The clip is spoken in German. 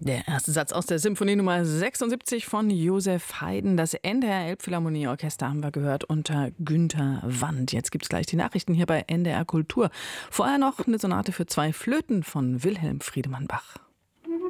Der erste Satz aus der Symphonie Nummer 76 von Joseph Haydn. Das NDR Elbphilharmonieorchester haben wir gehört unter Günter Wandt. Jetzt gibt's gleich die Nachrichten hier bei NDR Kultur. Vorher noch eine Sonate für zwei Flöten von Wilhelm Friedemann Bach.